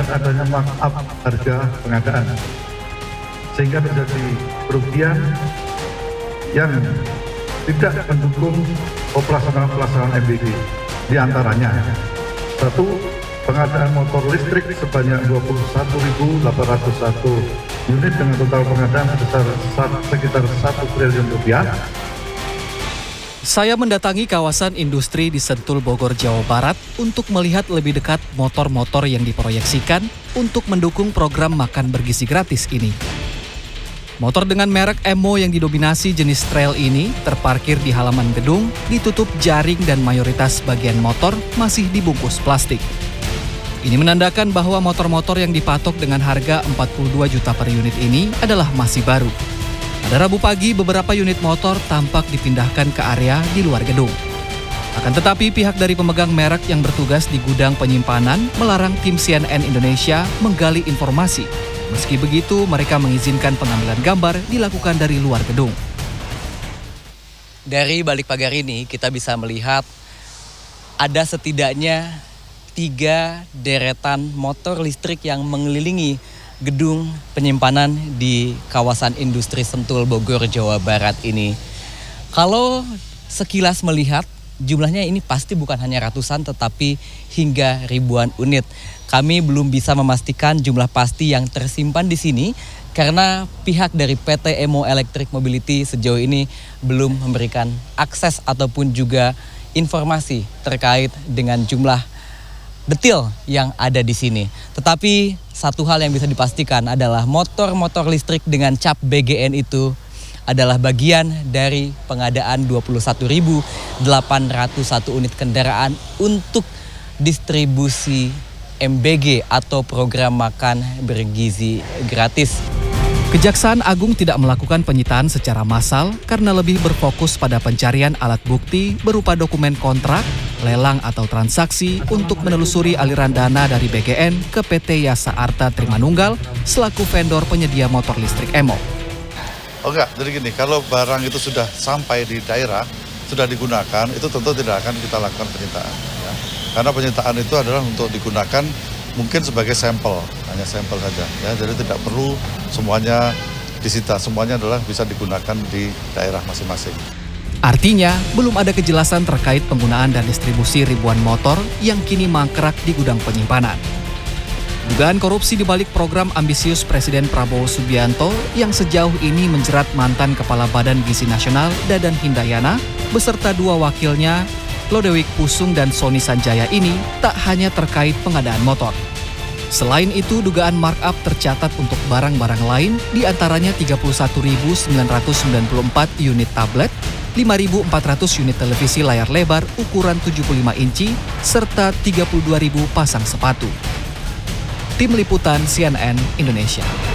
dan adanya markup harga pengadaan, sehingga terjadi kerugian yang tidak mendukung pelaksanaan MBG. Di antaranya, 1. Pengadaan motor listrik sebanyak 21.801 unit dengan total pengadaan sebesar sekitar 1 triliun rupiah. Saya mendatangi kawasan industri di Sentul, Bogor, Jawa Barat untuk melihat lebih dekat motor-motor yang diproyeksikan untuk mendukung program makan bergizi gratis ini. Motor dengan merek Emo yang didominasi jenis trail ini terparkir di halaman gedung, ditutup jaring dan mayoritas bagian motor masih dibungkus plastik. Ini menandakan bahwa motor-motor yang dipatok dengan harga 42 juta per unit ini adalah masih baru. Pada Rabu pagi, beberapa unit motor tampak dipindahkan ke area di luar gedung. Akan tetapi, pihak dari pemegang merek yang bertugas di gudang penyimpanan melarang tim CNN Indonesia menggali informasi. Meski begitu, mereka mengizinkan pengambilan gambar dilakukan dari luar gedung. Dari balik pagar ini, kita bisa melihat ada setidaknya 3 deretan motor listrik yang mengelilingi gedung penyimpanan di kawasan industri Sentul, Bogor, Jawa Barat ini. Kalau sekilas melihat, jumlahnya ini pasti bukan hanya ratusan tetapi hingga ribuan unit. Kami belum bisa memastikan jumlah pasti yang tersimpan di sini karena pihak dari PT Emo Electric Mobility sejauh ini belum memberikan akses ataupun juga informasi terkait dengan jumlah detail yang ada di sini. Tetapi satu hal yang bisa dipastikan adalah motor-motor listrik dengan cap BGN itu adalah bagian dari pengadaan 21.801 unit kendaraan untuk distribusi MBG atau program makan bergizi gratis. Kejaksaan Agung tidak melakukan penyitaan secara massal karena lebih berfokus pada pencarian alat bukti berupa dokumen kontrak, lelang atau transaksi untuk menelusuri aliran dana dari BGN ke PT Yasa Arta Trimanunggal selaku vendor penyedia motor listrik Emo. Oh enggak, jadi gini, kalau barang itu sudah sampai di daerah, sudah digunakan, itu tentu tidak akan kita lakukan penyitaan. Ya. Karena penyitaan itu adalah untuk digunakan mungkin sebagai sampel, hanya sampel saja. Ya. Jadi tidak perlu semuanya disita, semuanya adalah bisa digunakan di daerah masing-masing. Artinya, belum ada kejelasan terkait penggunaan dan distribusi ribuan motor yang kini mangkrak di gudang penyimpanan. Dugaan korupsi di balik program ambisius Presiden Prabowo Subianto yang sejauh ini menjerat mantan Kepala Badan Gizi Nasional Dadan Hindayana beserta 2 wakilnya, Lodewijk Pusung dan Sony Sanjaya ini tak hanya terkait pengadaan motor. Selain itu, dugaan markup tercatat untuk barang-barang lain, diantaranya 31.994 unit tablet, 5.400 unit televisi layar lebar ukuran 75 inci, serta 32.000 pasang sepatu. Tim Liputan CNN Indonesia.